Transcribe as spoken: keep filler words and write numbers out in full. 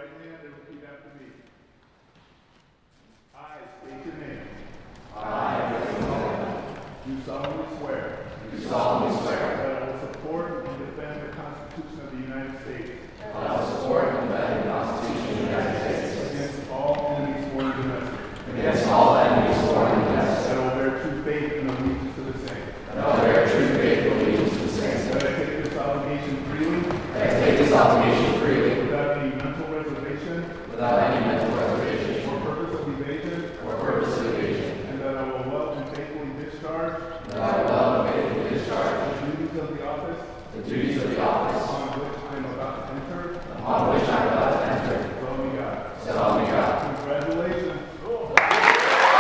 right hand and repeat after me. I state your name. I, Richard Mullen, Do solemnly swear do solemnly swear that I will support and defend the Constitution of the United States that I will support and defend the Constitution of the United States against all enemies, foreign and domestic, against all enemies, foreign and domestic, that I will bear true faith and allegiance to the same, and I will bear true faith and allegiance to the same, that I take this obligation freely that I take this obligation freely without any mental reservation without any mental reservation or purpose of evasion, or purpose of evasion, and that I will well and faithfully discharge and that I will well and faithfully discharge the duties of the office the duties of the office